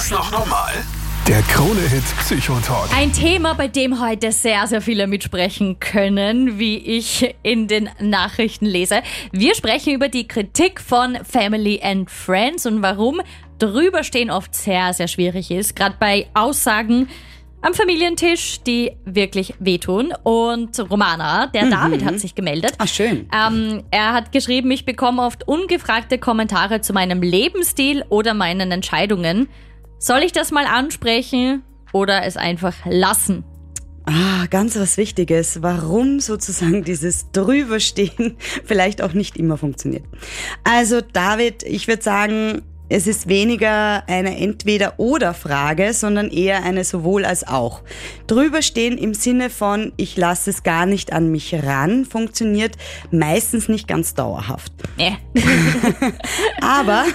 das noch normal? Der Krone-Hit Psychotalk. Ein Thema, bei dem heute sehr, sehr viele mitsprechen können, wie ich in den Nachrichten lese. Wir sprechen über die Kritik von Family and Friends und warum drüberstehen oft sehr, sehr schwierig ist. Gerade bei Aussagen am Familientisch, die wirklich wehtun. Und Romana, der David, hat sich gemeldet. Ach, schön. Er hat geschrieben, ich bekomme oft ungefragte Kommentare zu meinem Lebensstil oder meinen Entscheidungen. Soll ich das mal ansprechen oder es einfach lassen? Ganz was Wichtiges, warum sozusagen dieses Drüberstehen vielleicht auch nicht immer funktioniert. Also David, ich würde sagen, es ist weniger eine Entweder-oder-Frage, sondern eher eine sowohl als auch. Drüberstehen im Sinne von, ich lasse es gar nicht an mich ran, funktioniert meistens nicht ganz dauerhaft. Aber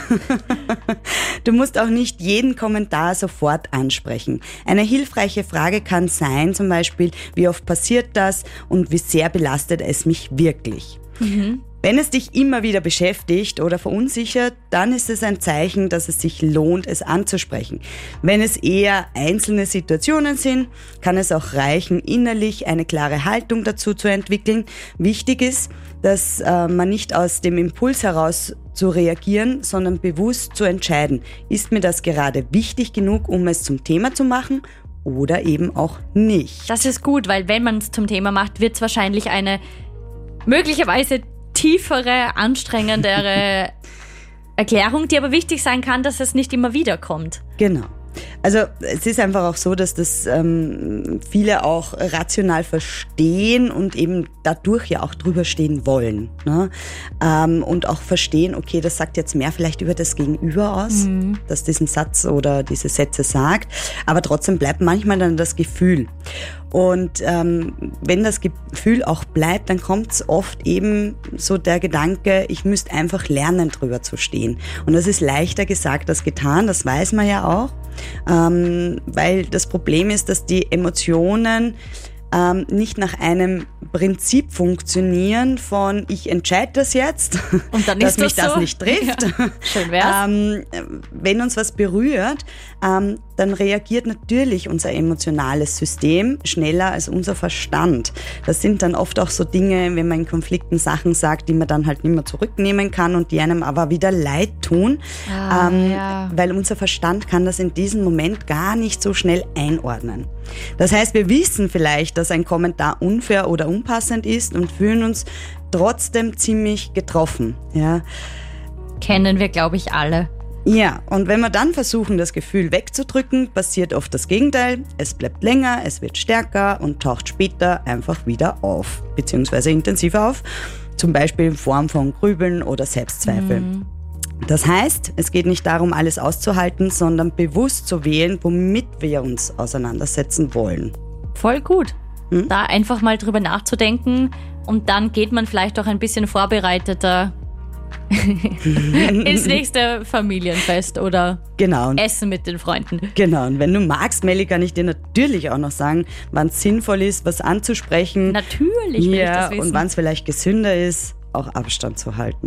du musst auch nicht jeden Kommentar sofort ansprechen. Eine hilfreiche Frage kann sein, zum Beispiel, wie oft passiert das und wie sehr belastet es mich wirklich? Wenn es dich immer wieder beschäftigt oder verunsichert, dann ist es ein Zeichen, dass es sich lohnt, es anzusprechen. Wenn es eher einzelne Situationen sind, kann es auch reichen, innerlich eine klare Haltung dazu zu entwickeln. Wichtig ist, dass man nicht aus dem Impuls heraus zu reagieren, sondern bewusst zu entscheiden. Ist mir das gerade wichtig genug, um es zum Thema zu machen? Oder eben auch nicht. Das ist gut, weil wenn man es zum Thema macht, wird es wahrscheinlich eine möglicherweise tiefere, anstrengendere Erklärung, die aber wichtig sein kann, dass es nicht immer wieder kommt. Genau. Also es ist einfach auch so, dass das viele auch rational verstehen und eben dadurch ja auch drüber stehen wollen. Ne? Und auch verstehen, okay, das sagt jetzt mehr vielleicht über das Gegenüber aus, das diesen Satz oder diese Sätze sagt, aber trotzdem bleibt manchmal dann das Gefühl. Und wenn das Gefühl auch bleibt, dann kommt es oft eben so der Gedanke, ich müsste einfach lernen, drüber zu stehen. Und das ist leichter gesagt als getan, das weiß man ja auch. Weil das Problem ist, dass die Emotionen nicht nach einem Prinzip funktionieren von ich entscheide das jetzt, und dann dass ist mich das so nicht trifft. Ja, schön wär's. Wenn uns was berührt, dann reagiert natürlich unser emotionales System schneller als unser Verstand. Das sind dann oft auch so Dinge, wenn man in Konflikten Sachen sagt, die man dann halt nicht mehr zurücknehmen kann und die einem aber wieder leid tun, weil unser Verstand kann das in diesem Moment gar nicht so schnell einordnen. Das heißt, wir wissen vielleicht, dass ein Kommentar unfair oder unpassend ist und fühlen uns trotzdem ziemlich getroffen. Ja. Kennen wir, glaube ich, alle. Ja, und wenn wir dann versuchen, das Gefühl wegzudrücken, passiert oft das Gegenteil. Es bleibt länger, es wird stärker und taucht später einfach wieder auf, beziehungsweise intensiver auf, zum Beispiel in Form von Grübeln oder Selbstzweifeln. Das heißt, es geht nicht darum, alles auszuhalten, sondern bewusst zu wählen, womit wir uns auseinandersetzen wollen. Voll gut. Da einfach mal drüber nachzudenken und dann geht man vielleicht auch ein bisschen vorbereiteter ins nächste Familienfest oder Essen mit den Freunden. Genau, und wenn du magst, Melli, kann ich dir natürlich auch noch sagen, wann es sinnvoll ist, was anzusprechen. Natürlich will ich das wissen. Und wann es vielleicht gesünder ist, auch Abstand zu halten.